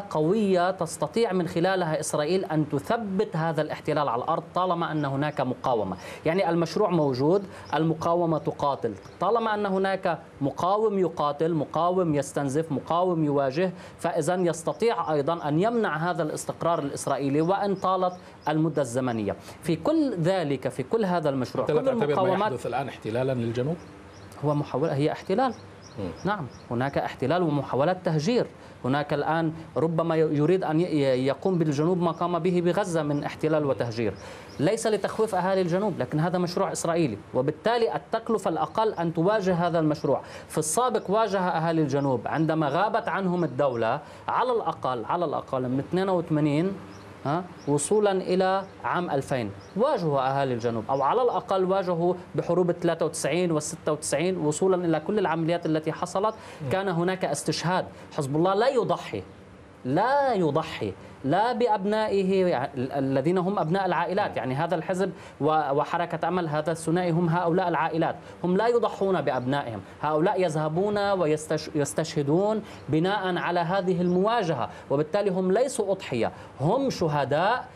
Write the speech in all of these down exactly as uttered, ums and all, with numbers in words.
قوية تستطيع من خلالها إسرائيل أن تثبت هذا الاحتلال على الأرض طالما أن هناك مقاومة. يعني المشروع موجود، المقاومة تقاتل، طالما أن هناك مقاوم يقاتل، مقاوم يستنزف، مقاوم يواجه، فإذا يستطيع أيضا أن يمنع هذا الاستقرار الإسرائيلي وأن طالت المدة الزمنية. في كل ذلك، في كل هذا المشروع، كل المقاومات ما يحدث الآن احتلالا للجنوب؟ هو محاولة، هي احتلال. نعم، هناك احتلال ومحاولات تهجير. هناك الآن ربما يريد أن يقوم بالجنوب ما قام به بغزة من احتلال وتهجير، ليس لتخويف أهالي الجنوب، لكن هذا مشروع إسرائيلي، وبالتالي التكلفة الأقل أن تواجه هذا المشروع. في السابق واجه أهالي الجنوب عندما غابت عنهم الدولة على الأقل على الأقل من اثنين وثمانين وصولا إلى عام ألفين واجهوا أهالي الجنوب، أو على الأقل واجهوا بحروب ثلاثة وتسعين وستة وتسعين وصولا إلى كل العمليات التي حصلت. كان هناك استشهاد. حزب الله لا يضحي لا يضحي لا بأبنائه الذين هم أبناء العائلات، يعني هذا الحزب وحركة أمل هذا الثنائي هم هؤلاء العائلات، هم لا يضحون بأبنائهم، هؤلاء يذهبون ويستشهدون بناء على هذه المواجهة، وبالتالي هم ليسوا أضحية، هم شهداء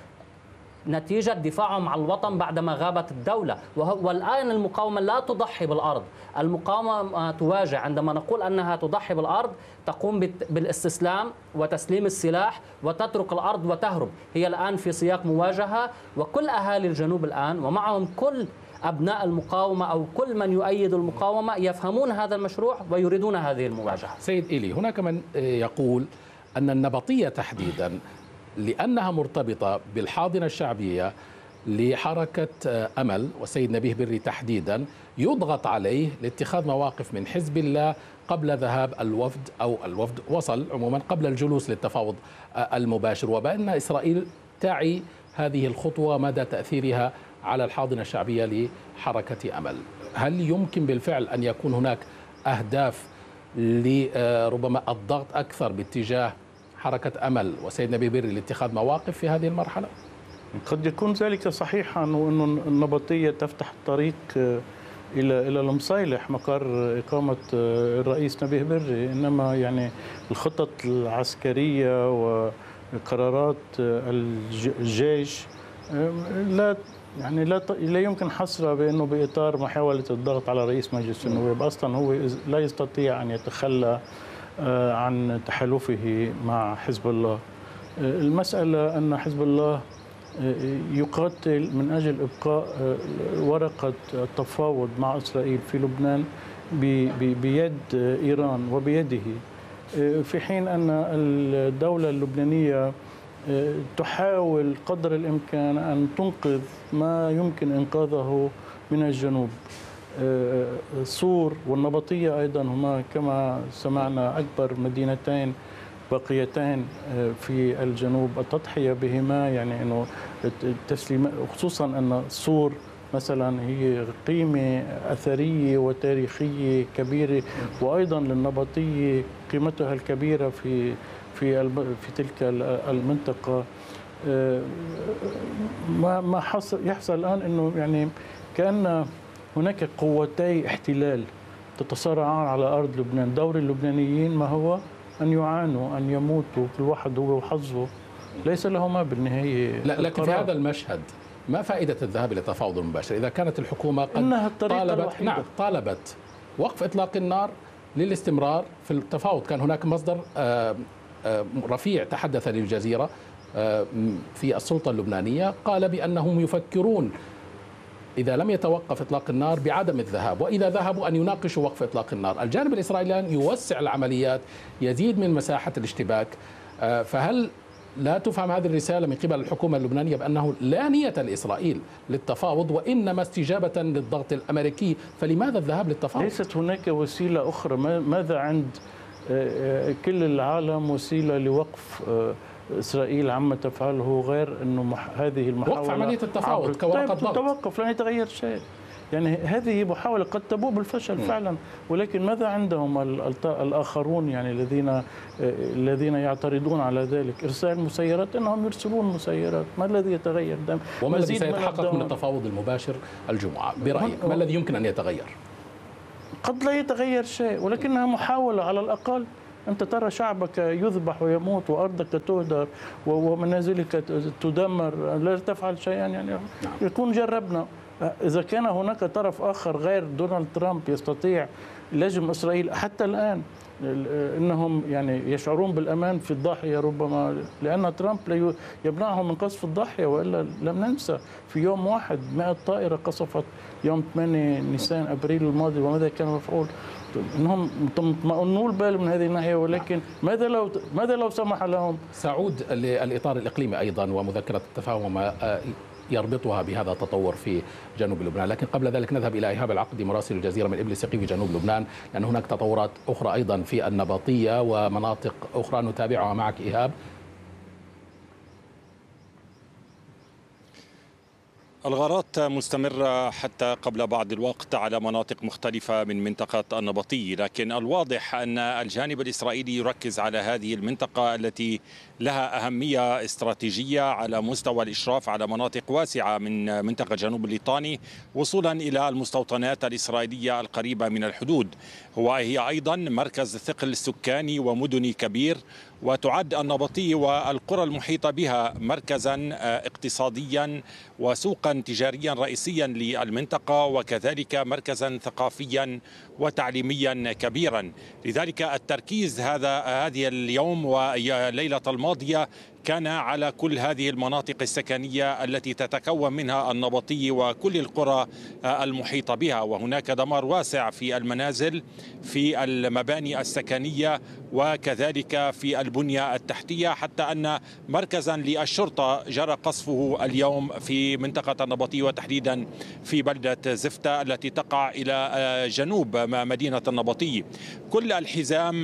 نتيجة دفاعهم عن الوطن بعدما غابت الدولة. والآن المقاومة لا تضحي بالأرض، المقاومة تواجه. عندما نقول أنها تضحي بالأرض تقوم بالاستسلام وتسليم السلاح وتترك الأرض وتهرب. هي الآن في سياق مواجهة، وكل أهالي الجنوب الآن ومعهم كل أبناء المقاومة أو كل من يؤيد المقاومة يفهمون هذا المشروع ويريدون هذه المواجهة. سيد إيلي، هناك من يقول أن النبطية تحديدا لأنها مرتبطة بالحاضنة الشعبية لحركة أمل والسيد نبيه بري تحديدا يضغط عليه لاتخاذ مواقف من حزب الله قبل ذهاب الوفد، أو الوفد وصل عموما قبل الجلوس للتفاوض المباشر، وبأن إسرائيل تعي هذه الخطوة مدى تأثيرها على الحاضنة الشعبية لحركة أمل. هل يمكن بالفعل أن يكون هناك أهداف لربما الضغط أكثر باتجاه حركة أمل وسيد نبيه بري لاتخاذ مواقف في هذه المرحلة؟ قد يكون ذلك صحيحا، وأن النبطية تفتح الطريق إلى إلى المصالح مقر إقامة الرئيس نبيه بري، إنما يعني الخطط العسكرية وقرارات الجيش لا يعني لا لا يمكن حصرها بأنه بإطار محاولة الضغط على رئيس مجلس النواب. أصلا هو لا يستطيع أن يتخلى عن تحالفه مع حزب الله. المسألة أن حزب الله يقاتل من أجل إبقاء ورقة التفاوض مع إسرائيل في لبنان بيد إيران وبيده، في حين أن الدولة اللبنانية تحاول قدر الإمكان أن تنقذ ما يمكن إنقاذه من الجنوب. صور والنبطية أيضا هما كما سمعنا أكبر مدينتين بقيتين في الجنوب، التضحية بهما يعني أنه التسليم، خصوصا أن صور مثلا هي قيمة أثرية وتاريخية كبيرة، وأيضا للنبطية قيمتها الكبيرة في في في تلك المنطقة. ما ما حصل يحصل الآن أنه يعني كأن هناك قوتي احتلال تتصارعان على أرض لبنان. دور اللبنانيين ما هو أن يعانوا، أن يموتوا، كل واحد هو وحظه، ليس لهما بالنهاية. لا، لكن في هذا المشهد ما فائدة الذهاب إلى التفاوض المباشر إذا كانت الحكومة قد طالبت نعم طالبت وقف إطلاق النار للاستمرار في التفاوض؟ كان هناك مصدر رفيع تحدث للجزيرة في السلطة اللبنانية قال بأنهم يفكرون إذا لم يتوقف إطلاق النار بعدم الذهاب، وإذا ذهبوا أن يناقشوا وقف إطلاق النار. الجانب الإسرائيلي يوسع العمليات، يزيد من مساحة الاشتباك، فهل لا تفهم هذه الرسالة من قبل الحكومة اللبنانية بأنه لا نية لإسرائيل للتفاوض وإنما استجابة للضغط الأمريكي؟ فلماذا الذهاب للتفاوض؟ ليست هناك وسيلة أخرى. ماذا عند كل العالم وسيلة لوقف إسرائيل عما تفعله غير أنه مح... هذه المحاولة وقف عملية التفاوض كورقة ضغط؟ توقف لن يتغير شيء. يعني هذه محاولة قد تبوء بالفشل فعلا، ولكن ماذا عندهم الآخرون يعني الذين الذين يعترضون على ذلك؟ إرسال مسيرات، إنهم يرسلون مسيرات. ما الذي يتغير؟ وما الذي سيتحقق من التفاوض المباشر الجمعة برأيك؟ ما الذي يمكن أن يتغير؟ قد لا يتغير شيء، ولكنها محاولة على الأقل أنت ترى شعبك يذبح ويموت وأرضك تهدر ومنازلك تدمر، لا تفعل شيئا يعني. يكون جربنا. إذا كان هناك طرف آخر غير دونالد ترامب يستطيع لجم إسرائيل حتى الآن انهم يعني يشعرون بالامان في الضاحيه، ربما لان ترامب لا يمنعهم من قصف الضاحيه، والا لم ننسى في يوم واحد مئة طائره قصفت يوم ثمانية نيسان ابريل الماضي، وماذا كان مفعول؟ انهم مطمئنوا البال من هذه الناحيه، ولكن ماذا لو ماذا لو سمح لهم؟ سأعود للاطار الاقليمي ايضا ومذكره التفاهم وما يربطها بهذا التطور في جنوب لبنان، لكن قبل ذلك نذهب إلى إيهاب العقدي مراسل الجزيرة من إبليسقي في جنوب لبنان، لأن هناك تطورات أخرى أيضا في النبطية ومناطق أخرى نتابعها معك إيهاب. الغارات مستمرة حتى قبل بعض الوقت على مناطق مختلفة من منطقة النبطي، لكن الواضح أن الجانب الإسرائيلي يركز على هذه المنطقة التي لها أهمية استراتيجية على مستوى الإشراف على مناطق واسعة من منطقة جنوب الليطاني وصولا إلى المستوطنات الإسرائيلية القريبة من الحدود. هو هي أيضا مركز ثقل سكاني ومدني كبير، وتعد النبطي والقرى المحيطة بها مركزا اقتصاديا وسوقا تجاريا رئيسيا للمنطقة، وكذلك مركزا ثقافيا وتعليميا كبيرا. لذلك التركيز هذا هذه اليوم وليلة الماضية كان على كل هذه المناطق السكنية التي تتكون منها النبطي وكل القرى المحيطة بها، وهناك دمار واسع في المنازل، في المباني السكنية، وكذلك في البنية التحتية، حتى أن مركزا للشرطة جرى قصفه اليوم في منطقة النبطي وتحديدا في بلدة زفتة التي تقع إلى جنوب مدينة النبطي. كل الحزام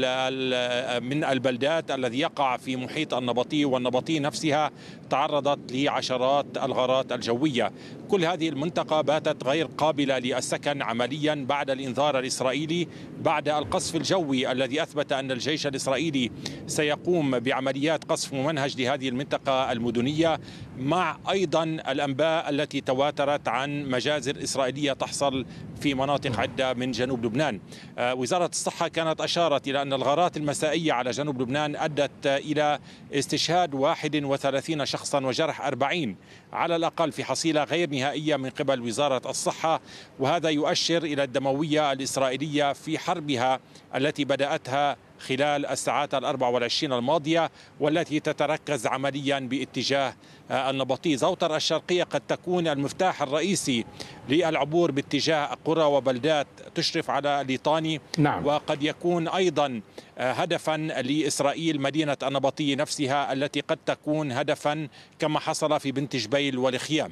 من البلدات الذي يقع في محيط النبطي والنبطي نفسها تعرضت لعشرات الغارات الجوية. كل هذه المنطقة باتت غير قابلة للسكن عمليا بعد الإنذار الإسرائيلي، بعد القصف الجوي الذي أثبت أن الجيش الإسرائيلي سيقوم بعمليات قصف ممنهج لهذه المنطقة المدنية، مع أيضا الأنباء التي تواترت عن مجازر إسرائيلية تحصل في مناطق عدة من جنوب لبنان. وزارة الصحة كانت أشارت إلى أن الغارات المسائية على جنوب لبنان أدت إلى استشهاد واحد وثلاثين شخصا وجرح أربعين على الأقل في حصيلة غير نهائية من قبل وزارة الصحة، وهذا يؤشر إلى الدموية الإسرائيلية في حربها التي بدأتها خلال الساعات الأربع والعشرين الماضية، والتي تتركز عمليا باتجاه النبطي. زوطر الشرقية قد تكون المفتاح الرئيسي للعبور باتجاه قرى وبلدات تشرف على ليطاني. نعم. وقد يكون أيضا هدفا لإسرائيل مدينة النبطي نفسها التي قد تكون هدفا كما حصل في بنت جبيل والخيام.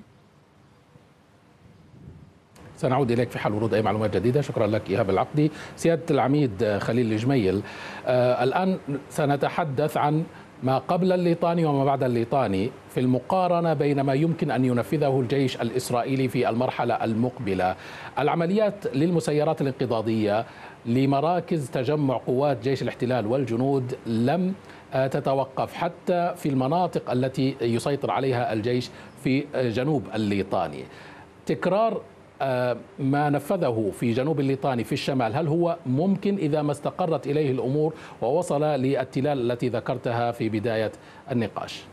سنعود إليك في حال ورود أي معلومات جديدة. شكرا لك إيهاب العقدي. سيادة العميد خليل الجميل، آه الآن سنتحدث عن ما قبل الليطاني وما بعد الليطاني في المقارنة بين ما يمكن أن ينفذه الجيش الإسرائيلي في المرحلة المقبلة. العمليات للمسيرات الانقضاضية لمراكز تجمع قوات جيش الاحتلال والجنود لم تتوقف حتى في المناطق التي يسيطر عليها الجيش في جنوب الليطاني. تكرار ما نفذه في جنوب الليطاني في الشمال هل هو ممكن إذا ما استقرت إليه الأمور ووصل للتلال التي ذكرتها في بداية النقاش؟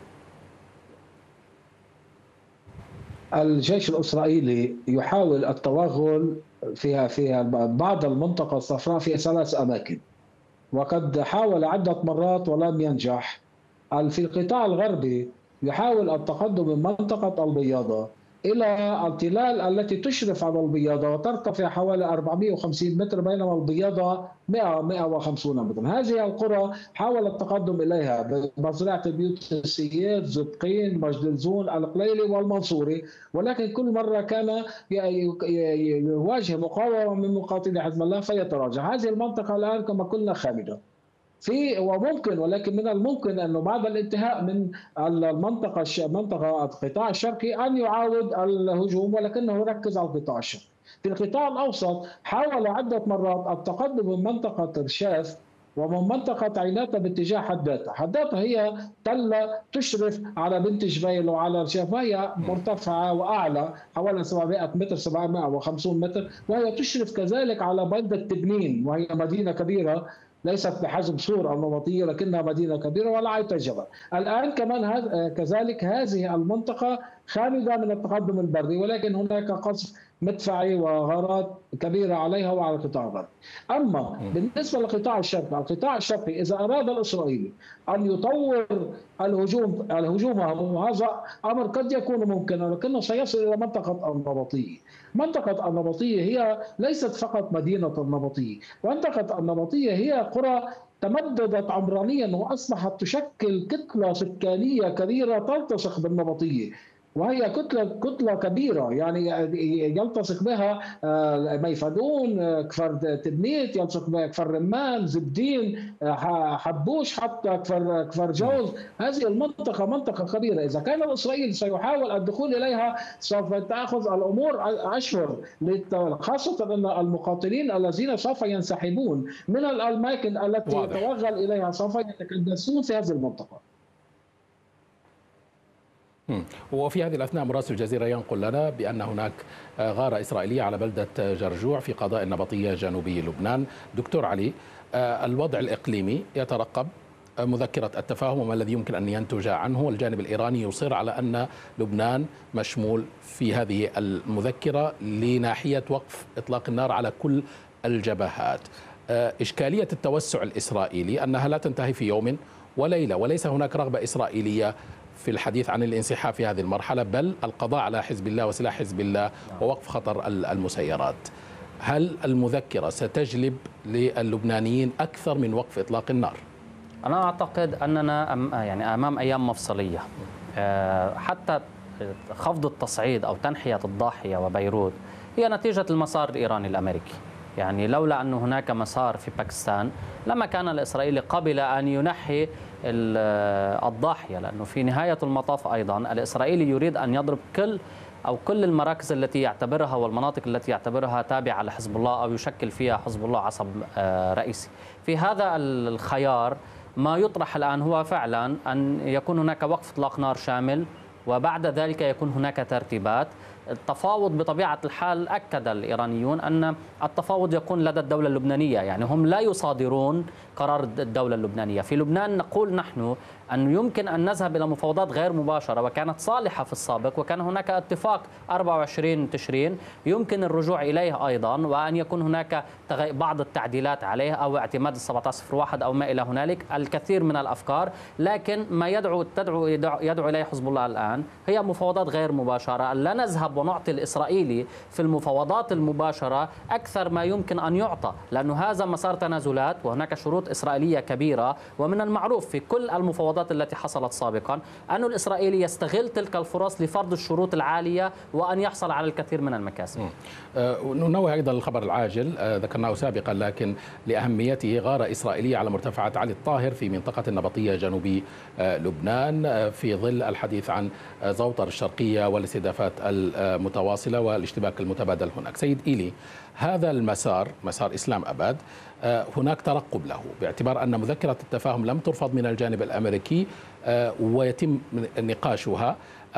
الجيش الإسرائيلي يحاول التوغل فيها فيها بعض المنطقة الصفراء في ثلاث أماكن، وقد حاول عدة مرات ولم ينجح. في القطاع الغربي يحاول التقدم من منطقة البياضة إلى التلال التي تشرف على البياضة وترتفع حوالي أربعمئة وخمسين متر، بينما البياضة مئة مئة وخمسين متر. هذه القرى حاول التقدم إليها بمزرعة البيوت السيات، زبقين، مجدلزون، القليلي والمنصوري، ولكن كل مرة كان يواجه مقاومة من مقاتلي حزب الله فيتراجع. هذه المنطقة الآن كما قلنا خامدة. في وممكن ولكن من الممكن انه بعد الانتهاء من المنطقه منطقه القطاع الشرقي ان يعاود الهجوم، ولكنه ركز على القطاع الشرقي. في القطاع الاوسط حاول عده مرات التقدم من منطقه رشاف ومن منطقة عيناتها باتجاه حداتا. حداتا هي تلة تشرف على بنت جبيل وعلى رشاف، وهي مرتفعة وأعلى حوالي سبعمئة متر سبعمئة وخمسين متر، وهي تشرف كذلك على بلدة تبنين وهي مدينة كبيرة ليست بحجم سور النمطية لكنها مدينة كبيرة ولا يتجرى. الآن كمان كذلك هذه المنطقة خالدة من التقدم البري، ولكن هناك قصف مدفعي وغارات كبيرة عليها وعلى القطاع البري. أما بالنسبة للقطاع الشرقي، القطاع الشرقي إذا أراد الإسرائيلي أن يطور الهجوم الهجوم وهذا أمر قد يكون ممكنا، لكنه سيصل إلى منطقة النبطية. منطقة النبطية هي ليست فقط مدينة النبطية، منطقة النبطية هي قرى تمددت عمرانيا وأصبحت تشكل كتلة سكانية كبيرة تلتصق بالنبطية، وهي كتلة كتلة كبيرة يعني يلتصق بها ميفدون، كفر تبنيت، يلتصق بها كفر رمان، زبدين، حبوش، حتى كفر كفر جوز. هذه المنطقة منطقة كبيرة، إذا كان الإسرائيلي سيحاول الدخول إليها سوف تأخذ الأمور أشهر، خاصة أن المقاتلين الذين سوف ينسحبون من الأماكن التي يتوغل إليها سوف يتكدسون في هذه المنطقة. وفي هذه الأثناء مراسل الجزيرة ينقل لنا بأن هناك غارة إسرائيلية على بلدة جرجوع في قضاء النبطية جنوبي لبنان. دكتور علي، الوضع الإقليمي يترقب مذكرة التفاهم وما الذي يمكن أن ينتج عنه، والجانب الإيراني يصر على أن لبنان مشمول في هذه المذكرة لناحية وقف إطلاق النار على كل الجبهات. إشكالية التوسع الإسرائيلي أنها لا تنتهي في يوم وليلة، وليس هناك رغبة إسرائيلية في الحديث عن الانسحاب في هذه المرحلة، بل القضاء على حزب الله وسلاح حزب الله ووقف خطر المسيرات. هل المذكرة ستجلب للبنانيين أكثر من وقف إطلاق النار؟ أنا أعتقد أننا يعني أمام أيام مفصلية. حتى خفض التصعيد أو تنحية الضاحية وبيروت هي نتيجة المسار الإيراني الأمريكي. يعني لولا أن هناك مسار في باكستان لما كان الإسرائيلي قبل أن ينحي الضاحية، لأنه في نهاية المطاف أيضا الإسرائيلي يريد أن يضرب كل أو كل المراكز التي يعتبرها والمناطق التي يعتبرها تابعة لحزب الله أو يشكل فيها حزب الله عصب رئيسي. في هذا الخيار ما يطرح الآن هو فعلا أن يكون هناك وقف إطلاق نار شامل، وبعد ذلك يكون هناك ترتيبات. التفاوض بطبيعة الحال أكد الإيرانيون أن التفاوض يكون لدى الدولة اللبنانية، يعني هم لا يصادرون قرار الدولة اللبنانية. في لبنان نقول نحن أن يمكن أن نذهب إلى مفاوضات غير مباشرة، وكانت صالحة في السابق، وكان هناك اتفاق أربعة وعشرين تشرين يمكن الرجوع إليه أيضا، وأن يكون هناك بعض التعديلات عليه أو اعتماد سبعة عشر صفر واحد أو ما إلى هنالك، الكثير من الأفكار. لكن ما يدعو تدعو يدعو إليه حزب الله الآن هي مفاوضات غير مباشرة، لا نذهب ونعطي الإسرائيلي في المفاوضات المباشرة أكثر ما يمكن أن يعطى، لأنه هذا مسار تنازلات وهناك شروط إسرائيلية كبيرة. ومن المعروف في كل المفاوضات التي حصلت سابقا أن الإسرائيلي يستغل تلك الفرص لفرض الشروط العالية وأن يحصل على الكثير من المكاسب. ننوه أيضا الخبر العاجل ذكرناه سابقا لكن لأهميته، غارة إسرائيلية على مرتفعات علي الطاهر في منطقة النبطية جنوبي لبنان في ظل الحديث عن زوطر الشرقية والاستهدافات المتواصلة والاشتباك المتبادل هناك. سيد إيلي، هذا المسار مسار إسلام أباد هناك ترقب له باعتبار أن مذكرة التفاهم لم ترفض من الجانب الأمريكي ويتم نقاشها.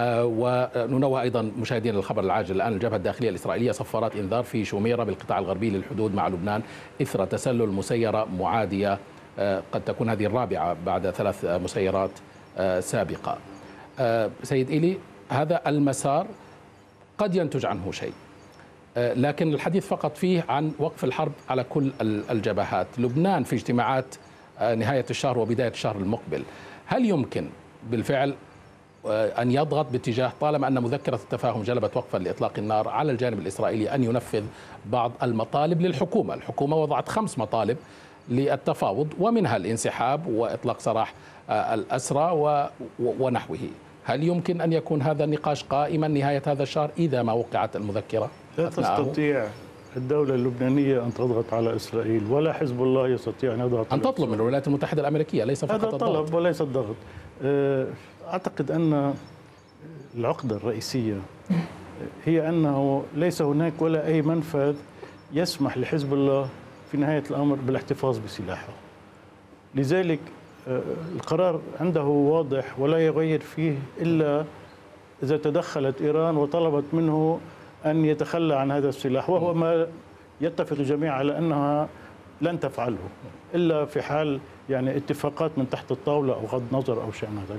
وننوه أيضا مشاهدين الخبر العاجل الآن، الجبهة الداخلية الإسرائيلية صفارات إنذار في شوميرة بالقطاع الغربي للحدود مع لبنان إثر تسلل مسيرة معادية، قد تكون هذه الرابعة بعد ثلاث مسيرات سابقة. سيد إيلي، هذا المسار قد ينتج عنه شيء، لكن الحديث فقط فيه عن وقف الحرب على كل الجبهات. لبنان في اجتماعات نهاية الشهر وبداية الشهر المقبل، هل يمكن بالفعل أن يضغط باتجاه، طالما أن مذكرة التفاهم جلبت وقفا لإطلاق النار، على الجانب الإسرائيلي أن ينفذ بعض المطالب للحكومة؟ الحكومة وضعت خمس مطالب للتفاوض ومنها الانسحاب وإطلاق سراح الأسرى ونحوه. هل يمكن أن يكون هذا النقاش قائما نهاية هذا الشهر إذا ما وقعت المذكرة؟ لا تستطيع الدولة اللبنانية أن تضغط على إسرائيل، ولا حزب الله يستطيع أن يضغط أن تطلب من الولايات المتحدة الأمريكية، ليس فقط هذا طلب وليس الضغط. أعتقد أن العقدة الرئيسية هي أنه ليس هناك ولا أي منفذ يسمح لحزب الله في نهاية الأمر بالاحتفاظ بسلاحه، لذلك القرار عنده واضح ولا يغير فيه إلا إذا تدخلت إيران وطلبت منه أن يتخلى عن هذا السلاح، وهو ما يتفق الجميع على أنها لن تفعله إلا في حال يعني اتفاقات من تحت الطاولة أو غض نظر أو شيء من هذا.